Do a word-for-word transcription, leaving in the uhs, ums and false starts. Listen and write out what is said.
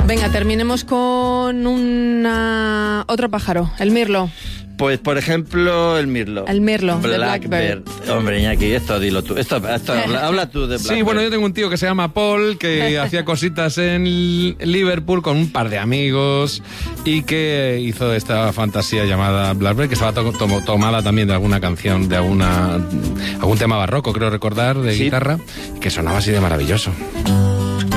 Venga, terminemos con una... otro pájaro, el mirlo. Pues, por ejemplo, el mirlo. El mirlo, de Blackbird. Hombre, Iñaki, esto dilo tú. Esto, esto habla, habla tú de Blackbird. Sí, bueno, yo tengo un tío que se llama Paul, que hacía cositas en Liverpool con un par de amigos y que hizo esta fantasía llamada Blackbird, que estaba to to tomada también de alguna canción, de alguna algún tema barroco, creo recordar, de sí. guitarra, que sonaba así de maravilloso.